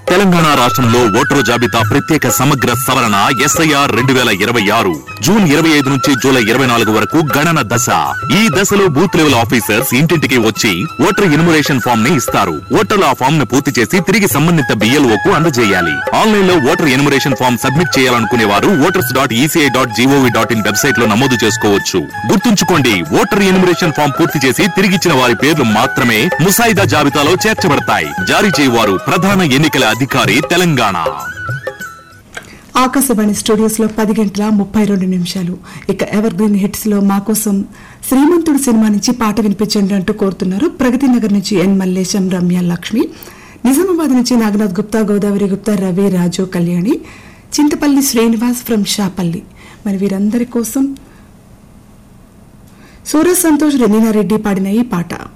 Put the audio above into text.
తెలంగాణ రాష్ట్రంలో ఓటరు జాబితా ప్రత్యేక సమగ్ర సవరణ SIR 2026 జూన్ 25 నుంచి జూలై 24 వరకు గణన దశ. ఈ దశలో బూత్ లెవెల్ ఆఫీసర్స్ ఇంటింటికి వచ్చి ఓటర్ ఎన్యుమరేషన్ ఫామ్ ని ఇస్తారు. ఓటర్లు ఆ ఫామ్ ను పూర్తి చేసి తిరిగి సంబంధిత BLO కు అందజేయాలి. ఆన్లైన్ లో ఓటర్ ఎన్యుమరేషన్ ఫామ్ సబ్మిట్ చేయాలనుకునే వారు voters.eci.gov.in వెబ్సైట్ లో నమోదు చేసుకోవచ్చు. గుర్తుంచుకోండి, ఓటర్ ఎన్యుమరేషన్ ఫామ్ పూర్తి చేసి తిరిగిచ్చిన వారి పేర్లు మాత్రమే ముసాయిదా జాబితాలో చేర్చబడతాయి. జారీ చేయవారు ప్రధాన ఎన్నికల అధికారి, తెలంగాణ. ఆకాశవాణి స్టూడియోస్ లో 10:32. ఇక ఎవర్ గ్రీన్ హిట్స్ లో మా కోసం శ్రీమంతుడు సినిమా నుంచి పాట వినిపించండి అంటూ కోరుతున్నారు. ప్రగతి నగర్ నుంచి ఎన్ మల్లేశం, రమ్య, లక్ష్మి. నిజామాబాద్ నుంచి నాగనాథ్ గుప్తా, గోదావరి గుప్తా, రవి, రాజు, కళ్యాణి. చింతపల్లి శ్రీనివాస్ ఫ్రమ్ షాపల్లి. మరి వీరందరి కోసం సూరజ్ సంతోష్, రెనీనా రెడ్డి పాడిన ఈ పాట.